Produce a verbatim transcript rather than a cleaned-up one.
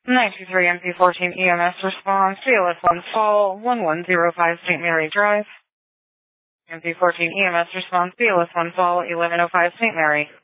nine two three M P fourteen E M S response, C L S one Fall, one one zero five Saint Mary Drive. M P fourteen E M S response, B L S one Fall, eleven oh five Saint Mary.